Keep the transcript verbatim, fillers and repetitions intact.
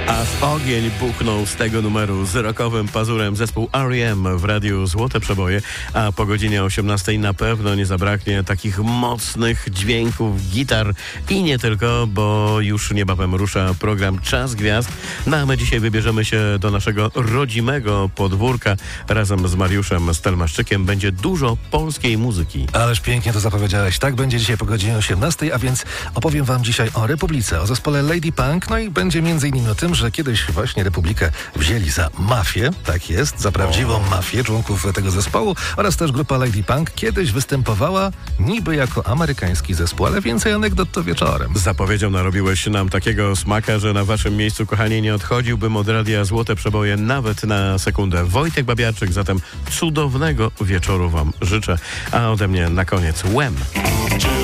Aż ogień buchnął z tego numeru z rockowym pazurem zespół R E M w radiu Złote Przeboje, a po godzinie osiemnastej na pewno nie zabraknie takich mocnych dźwięków, gitar i nie tylko, bo już niebawem rusza program Czas Gwiazd. No a my dzisiaj wybierzemy się do naszego rodzimego podwórka. Razem z Mariuszem Stelmaszczykiem będzie dużo polskiej muzyki. Ależ pięknie to zapowiedziałeś. Tak będzie dzisiaj po godzinie osiemnastej, a więc opowiem wam dzisiaj o Republice, o zespole Lady Punk, no i będzie między innymi o tym, że kiedyś właśnie Republikę wzięli za mafię, tak jest, za prawdziwą mafię członków tego zespołu, oraz też grupa Lady Punk kiedyś występowała niby jako amerykański zespół, ale więcej anegdot to wieczorem. Zapowiedzią narobiłeś nam takiego smaka, że na waszym miejscu, kochani, nie odchodziłbym od radia Złote Przeboje nawet na sekundę. Wojtek Babiarczyk, zatem cudownego wieczoru wam życzę, a ode mnie na koniec Wham!